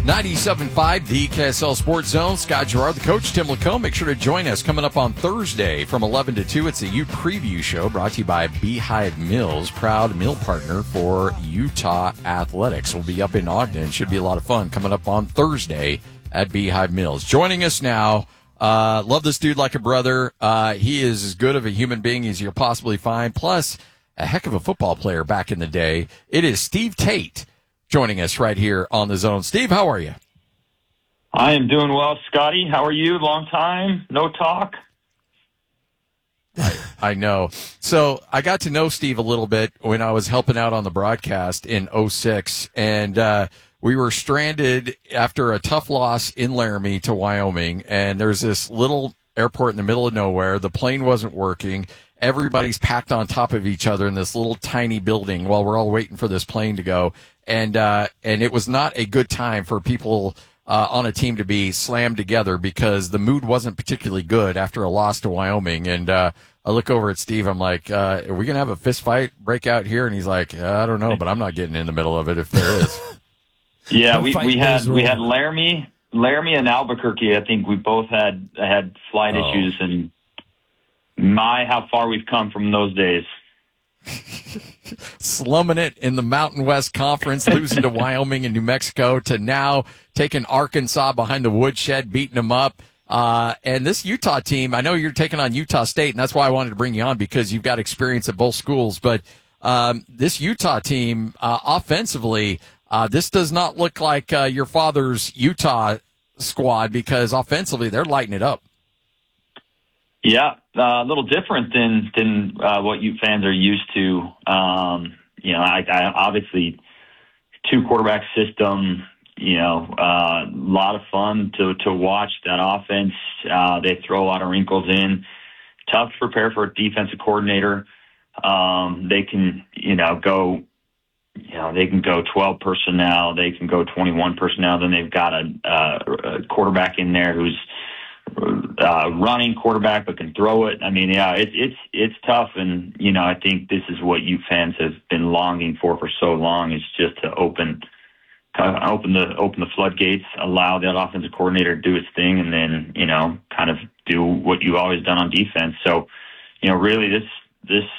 97.5, the KSL Sports Zone. Scott Gerard, the coach, Tim Lacombe. Make sure to join us coming up on Thursday from 11 to 2. It's the Ute Preview Show brought to you by Beehive Mills, proud meal partner for Utah Athletics. We'll be up in Ogden. Should be a lot of fun coming up on Thursday at Beehive Mills. Joining us now, love this dude like a brother. He is as good of a human being as you'll possibly find, plus a heck of a football player back in the day. It is Steve Tate joining us right here on the Zone. Steve, how are you? I am doing well, Scotty. How are you? Long time, no talk. I know. So I got to know Steve a little bit when I was helping out on the broadcast in 06, and we were stranded after a tough loss in Laramie to Wyoming, and there's this little airport in the middle of nowhere. The plane wasn't working. Everybody's packed on top of each other in this little tiny building while we're all waiting for this plane to go. And it was not a good time for people on a team to be slammed together because the mood wasn't particularly good after a loss to Wyoming. And I look over at Steve. I'm like, are we going to have a fist fight break out here? And he's like, I don't know, but I'm not getting in the middle of it if there is. Yeah, we had Laramie and Albuquerque. I think we both had flight issues, and how far we've come from those days. Slumming it in the Mountain West Conference, losing to Wyoming and New Mexico, to now taking Arkansas behind the woodshed, beating them up. And this Utah team, I know you're taking on Utah State, and that's why I wanted to bring you on, because you've got experience at both schools. But this Utah team, offensively, this does not look like your father's Utah squad, because offensively they're lighting it up. Yeah, a little different than what Ute fans are used to. I obviously 2-quarterback system. A lot of fun to watch that offense. They throw a lot of wrinkles in. Tough to prepare for a defensive coordinator. They can, go. They can go 12 personnel. They can go 21 personnel. Then they've got a quarterback in there who's running quarterback but can throw it. I mean, yeah, it's tough, and I think this is what you fans have been longing for so long, is just to open the floodgates, allow that offensive coordinator to do his thing, and then kind of do what you've always done on defense. So really this